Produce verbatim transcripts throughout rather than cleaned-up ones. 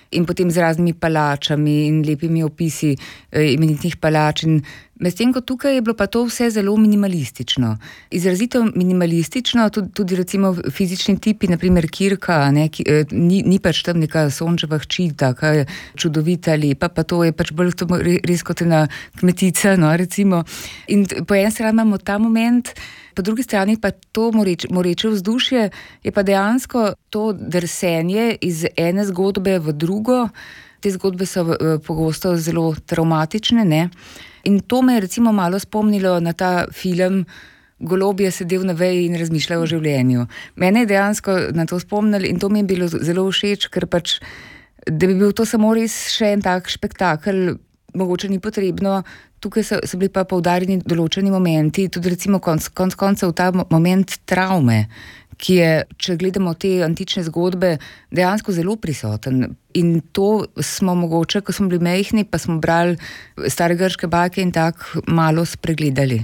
in potem z raznimi palačami in lepimi opisi eh, imenitnih palač. In medtem ko tukaj je bilo pa to vse zelo minimalistično. Izrazito minimalistično, tudi, tudi recimo fizični tipi, naprimer Kirka, ne, ki, eh, ni, ni pač tam neka Sončeva hči, taka je čudovita lepa, pa to je pač bolj to res kot ena kmetica, no, recimo. In po eni strani imamo ta moment, po drugi strani pa to moreče, moreče vzdušje je pa dejansko to drsenje iz ene zgodbe v drugo. Te zgodbe so pogosto zelo travmatične, ne? In to me je recimo malo spomnilo na ta film Golob je sedel na veji in razmišljal o življenju. Mene je dejansko na to spomnil in to mi je bilo zelo všeč, ker pač, da bi bil to samo res še en tak spektakel, mogoče ni potrebno. Tukaj so, so bili pa poudarjeni določeni momenti, tudi recimo konc, konc koncev ta moment travme, ki je, če gledamo te antične zgodbe, dejansko zelo prisoten. In to smo mogoče, ko smo bili majhni, pa smo brali stare grške bajke in tak malo spregledali.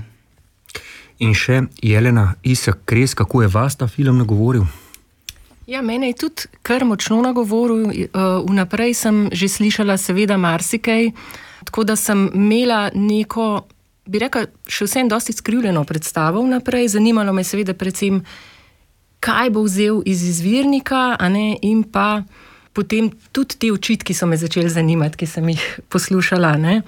In še Jelena Isak Kres, kako je vas ta film nagovoril? Ja, mene je tudi kar močno nagovoril. Vnaprej sem že slišala seveda marsikaj, tako da sem imela neko, bi rekla, še vsem dosti skrivljeno predstavo vnaprej. Zanimalo me seveda predvsem, kaj bo vzel iz izvirnika, a ne, in pa potem tudi te očitki so me začeli zanimati, ki sem jih poslušala, ne.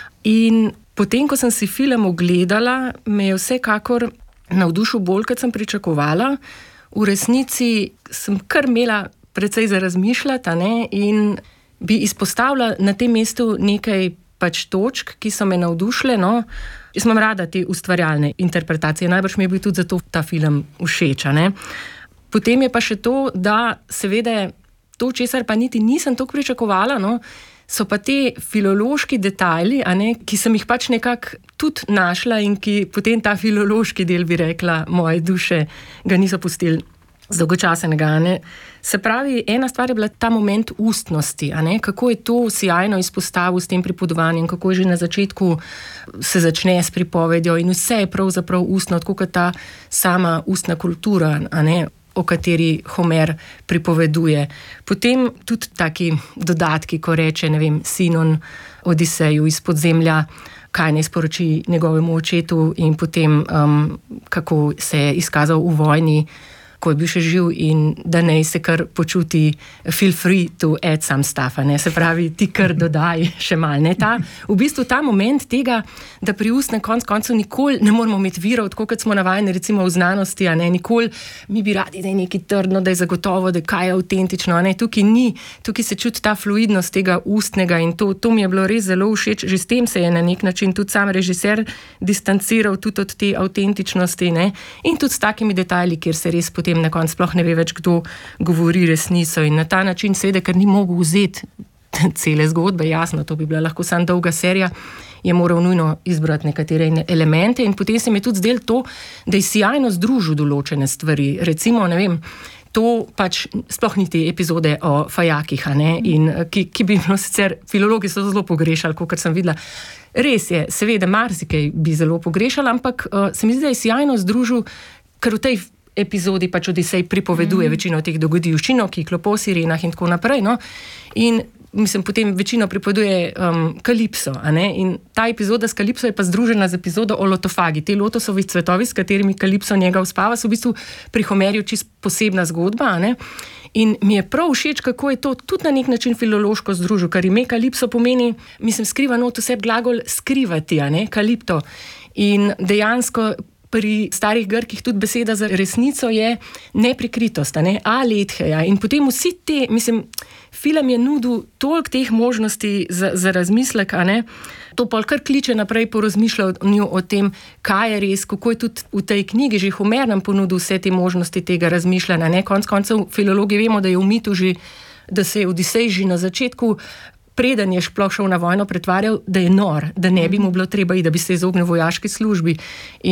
In potem, ko sem si film ogledala, me je vsekakor navdušil bolj, kot sem pričakovala. V resnici sem kar imela precej za razmišljati, a ne, in bi izpostavila na tem mestu nekaj pač točk, ki so me navdušile, no. Jaz imam rada te ustvarjalne interpretacije, najbrž mi je bil tudi zato ta film všeč, a ne. Potem je pa še to, da seveda to, česar pa niti nisem toliko pričakovala, no, so pa te filološki detajli, a ne, ki sem jih pač nekako tudi našla in ki potem ta filološki del, bi rekla, moje duše ga niso pustili zdolgočasenega, a ne. Se pravi, ena stvar je bila ta moment ustnosti, a ne, kako je to sjajno izpostavil s tem pripovedovanjem, kako je že na začetku se začne s pripovedjo in vse je pravzaprav ustno, tako kot ta sama ustna kultura, a ne, o kateri Homer pripoveduje. Potem tudi taki dodatki, ko reče, ne vem, Sinon Odiseju iz podzemlja, kaj naj sporoči njegovemu očetu in potem um, kako se je izkazal v vojni, ko je bil še živ in da naj se kar počuti feel free to add some stuff, ne, se pravi, ti kar dodaj še mal, ne, ta, v bistvu ta moment tega, da pri ustnem konc koncev nikoli ne moramo imeti virov, tako kot smo navajeni recimo v znanosti, a ne, nikoli mi bi radi, da je nekaj trdno, da je zagotovo, da kaj je avtentično, a ne, tukaj ni, tukaj se čuti ta fluidnost tega ustnega in to, to mi je bilo res zelo všeč, že s tem se je na nek način tudi sam režiser distanciral tudi od te avtentičnosti, ne, in tudi s takimi detajli, kjer se res potem na koncu sploh ne ve več, kdo govori resnico in na ta način seveda, ker ni mogel vzeti cele zgodbe, jasno, to bi bila lahko samo dolga serija, je moral nujno izbrati nekatere elemente in potem se mi je tudi zdelo to, da je sjajno združil določene stvari, recimo, ne vem, to pač sploh ni te epizode o fajakih, a ne, in ki, ki bi bilo sicer, filologi so zelo pogrešali, kot sem videla. Res je, seveda, marsikaj bi zelo pogrešali, ampak uh, se mi zdi, da je sjajno združil, ker v tej epizodi pač Odisej pripoveduje mm. večino teh dogodivščin, ki klopo o sirenah in tako naprej, no, in mislim, potem večino pripoveduje um, Kalipso, a ne, in ta epizoda s Kalipso je pa združena z epizodo o lotofagi, te lotosovi cvetovi, s katerimi Kalipso njega uspava, so v bistvu pri Homerju čist posebna zgodba, a ne, in mi je prav všeč, kako je to tudi na nek način filološko združil, ker ime Kalipso pomeni, mislim, skriva not vse glagol skrivati, a ne, kalipto, in dejansko pri starih Grkih tudi beseda za resnico je neprikritost, ne, aletheja. In potem vsi te, mislim, film je nudil toliko teh možnosti za, za razmislek, a ne, to pol kar kliče naprej po razmišljanju o tem, kaj je res, kako je tudi v tej knjigi že Homer nam ponudil vse te možnosti tega razmišljanja, ne, konc koncev filologi vemo, da je v mitu že, da se je Odisej že na začetku preden je sploh šel na vojno, pretvarjal, da je nor, da ne bi mu bilo treba iti, da bi se izognil vojaški službi. In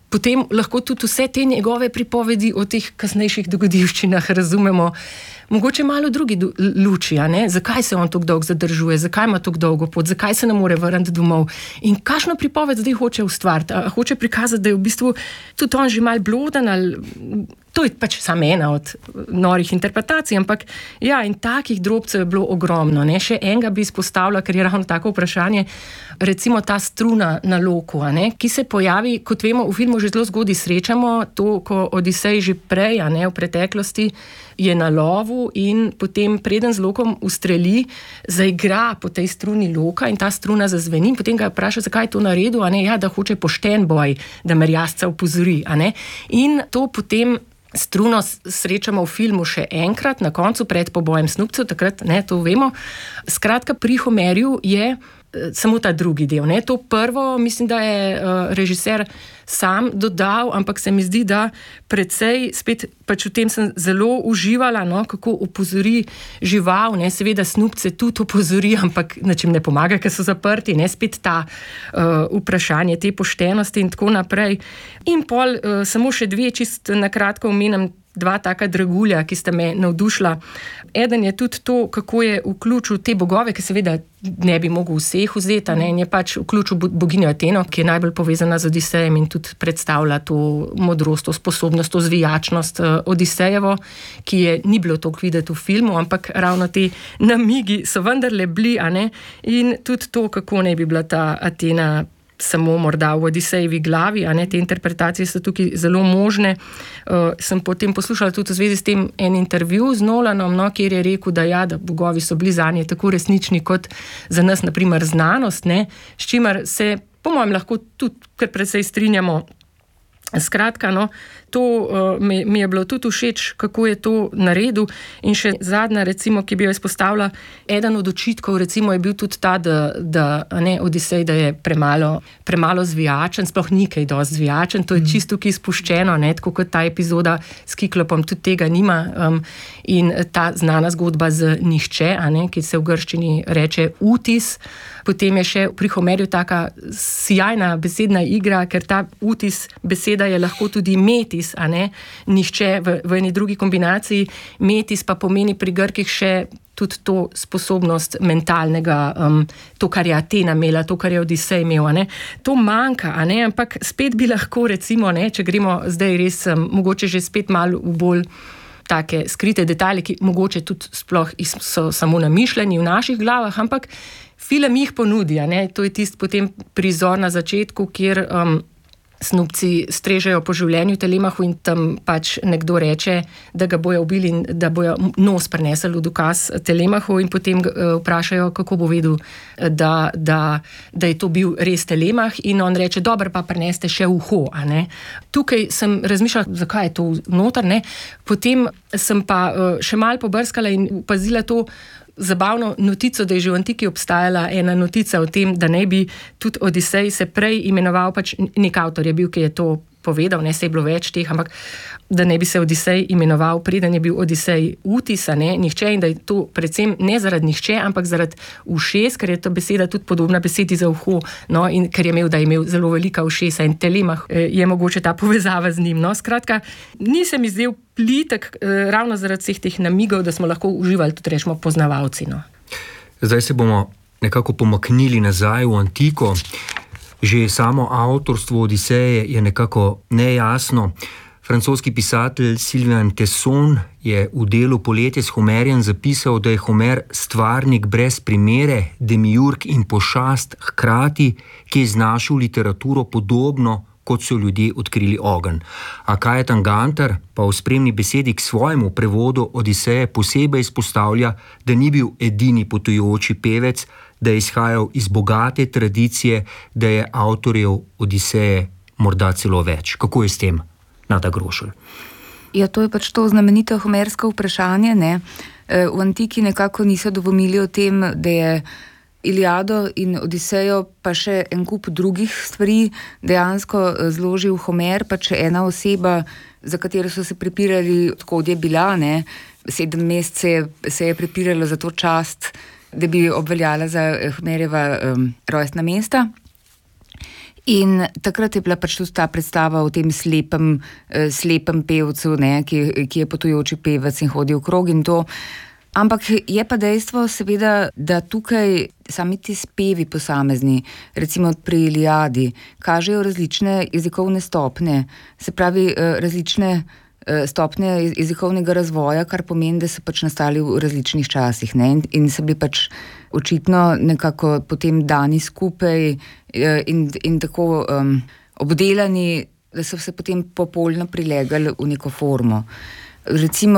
potem lahko tudi vse te njegove pripovedi o teh kasnejših dogodivščinah razumemo mogoče malo drugi luči, a ne? Zakaj se on tako dolgo zadržuje, zakaj ima tako dolgo pot, zakaj se ne more vrniti domov in kakšno pripoved zdaj hoče ustvariti, a hoče prikazati, da je v bistvu tudi on že malo bloden ali... To je pač samo ena od norih interpretacij, ampak ja, in takih drobcev je bilo ogromno, ne? Še enega bi izpostavila, ker je ravno tako vprašanje, recimo ta struna na loku, a ne? Ki se pojavi, kot vemo, v filmu že zelo zgodaj srečamo, to, ko Odisej že prej, a ne, v preteklosti, je na lovu in potem preden z lokom ustreli, zaigra po tej struni loka in ta struna zazveni, potem ga vpraša, zakaj je to naredil, a ne, ja, da hoče pošten boj, da merjasca opozori, a ne, in to potem struno srečamo v filmu še enkrat, na koncu, pred pobojem snubcev, takrat, ne, to vemo. Skratka, pri Homerju je samo ta drugi del, ne, to prvo, mislim, da je uh, režiser sam dodal, ampak se mi zdi, da precej, spet pač v tem sem zelo uživala, no, kako opozori žival, ne, seveda snubce tudi opozori, ampak načim ne pomaga, ker so zaprti, ne, spet ta uh, vprašanje te poštenosti in tako naprej. In pol uh, samo še dve, čist nakratko omenim, dva taka dragulja, ki sta me navdušila. Eden je tudi to, kako je vključil te bogove, ki seveda ne bi mogel vseh vzeti, ne, in je pač vključil boginjo Ateno, ki je najbolj povezana z Odisejem in tudi predstavlja to modrost, to sposobnost, to zvijačnost Odisejevo, ki je ni bilo toliko videti v filmu, ampak ravno te namigi so vendarle bili, a ne, in tudi to, kako ne bi bila ta Atena samo morda v Odisejevi glavi, a ne, te interpretacije so tukaj zelo možne. Uh, sem potem poslušala tudi v zvezi s tem en intervju z Nolanom, no, kjer je rekel, da ja, da bogovi so bili zanje tako resnični kot za nas, na primer, znanost, ne, s čimer se, po mojem, lahko tudi kar precej strinjamo. Skratka, no, to uh, mi, mi je bilo tudi všeč, kako je to naredil. In še zadnja, recimo, ki bi jo izpostavila, eden od očitkov, recimo, je bil tudi ta, da, da ne, Odisej, da je premalo, premalo zvijačen, sploh ni kaj dosti zvijačen, to je mm. čisto ki izpuščeno, ne, tako kot ta epizoda s Kiklopom tudi tega nima. Um, in ta znana zgodba z nihče, a ne, ki se v grščini reče utis. Potem je še pri Homerju taka sjajna besedna igra, ker ta utis beseda je lahko tudi metis, a ne, nihče v, v eni drugi kombinaciji. Metis pa pomeni pri Grkih še tudi to sposobnost mentalnega, um, to, kar je Atena imela, to, kar je Odisej imel, a ne. To manjka, a ne, ampak spet bi lahko, recimo, ne, če gremo zdaj res, um, mogoče že spet malo v bolj take skrite detalje, ki mogoče tudi sploh so samo namišljeni v naših glavah, ampak film jih ponudi, a ne, to je tisti potem prizor na začetku, kjer um, snubci strežejo po življenju Telemahu in tam pač nekdo reče, da ga bojo ubili in da bojo nos prinesli v dokaz Telemahu in potem uh, vprašajo, kako bo vedel, da, da, da je to bil res Telemah in on reče, dobro, pa prineste še uho, a ne. Tukaj sem razmišljala, zakaj je to noter, ne. Potem sem pa uh, še malo pobrskala in opazila to zabavno notico, da je že v antiki obstajala ena notica o tem, da ne bi tudi Odisej se prej imenoval, pač nek avtor je bil, ki je to povedal, ne, se je bilo več teh, ampak da ne bi se Odisej imenoval, preden je bil Odisej utis, ne, nihče, in da je to predvsem ne zaradi nihče, ampak zaradi ušes, ker je to beseda tudi podobna besedi za uho, no, in ker je imel, da je imel zelo velika ušesa in Telemah je mogoče ta povezava z njim, no, skratka, ni se mi zdel plitek, ravno zaradi vseh teh namigov, da smo lahko uživali tudi, rečemo, poznavalci, no. Zdaj se bomo nekako pomaknili nazaj v antiko. Že samo avtorstvo Odiseje je nekako nejasno. Francoski pisatelj Sylvain Tesson je v delu Poletje s Homerjem zapisal, da je Homer stvarnik brez primere, demiurg in pošast hkrati, ki je znašel literaturo podobno, kot so ljudje odkrili ogenj. A Kajetan Gantar pa v spremni besedi k svojemu prevodu Odiseje posebej izpostavlja, da ni bil edini potujoči pevec, da je izhajal iz bogate tradicije, da je avtorjev Odiseje morda celo več. Kako je s tem, Nada Grošelj? Ja, to je pač to znamenito homersko vprašanje, ne. V antiki nekako niso dvomili o tem, da je Iliado in Odisejo pa še en kup drugih stvari dejansko zložil Homer, pa če ena oseba, za katero so se prepirali, odkod je bila, ne, sedem mesecev se je prepiralo za to čast, da bi obveljala za Homerjeva um, rojstna mesta. In takrat je bila pač tudi ta predstava o tem slepem, slepem pevcu, ne, ki, ki je potujoči pevec in hodi v krog in to. Ampak je pa dejstvo seveda, da tukaj sami ti spevi posamezni, recimo pri Iliadi, kažejo različne jezikovne stopnje, se pravi različne stopnje jezikovnega razvoja, kar pomeni, da so pač nastali v različnih časih, ne, in, in so bili pač očitno nekako potem dani skupaj in, in tako um, obdelani, da so se potem popolno prilegali v neko formo. Recimo